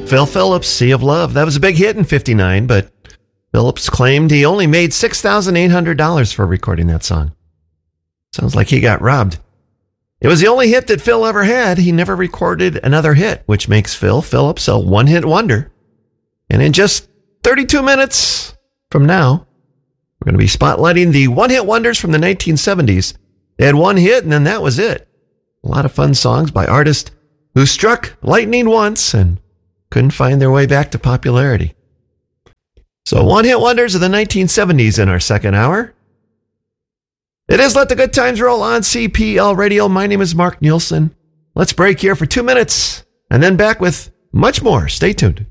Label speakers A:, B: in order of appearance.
A: Phil Phillips, Sea of Love. That was a big hit in 59, but Phillips claimed he only made $6,800 for recording that song. Sounds like he got robbed. It was the only hit that Phil ever had. He never recorded another hit, which makes Phil Phillips a one-hit wonder. And in just 32 minutes from now, we're going to be spotlighting the one-hit wonders from the 1970s. They had one hit, and then that was it. A lot of fun songs by artists who struck lightning once and couldn't find their way back to popularity. So one-hit wonders of the 1970s in our second hour. It is Let the Good Times Roll on CPL Radio. My name is Mark Nielsen. Let's break here for 2 minutes and then back with much more. Stay tuned.